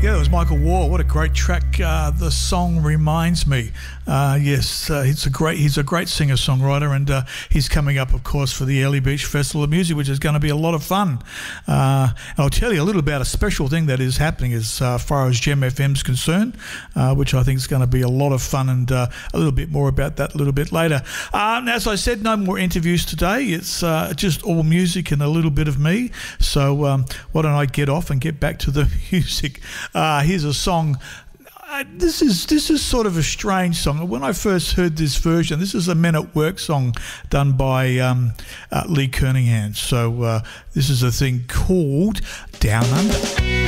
Yeah, it was Michael Waugh. What a great track. The song reminds me. He's a great singer-songwriter, and he's coming up, of course, for the Airlie Beach Festival of Music, which is going to be a lot of fun. I'll tell you a little about a special thing that is happening as far as Gem FM's concerned, which I think is going to be a lot of fun, and a little bit more about that a little bit later. As I said, no more interviews today. It's just all music and a little bit of me. So why don't I get off and get back to the music? Here's a song. This is sort of a strange song. When I first heard this version, this is a Men at Work song done by Lee Kernaghan. So this is a thing called Down Under.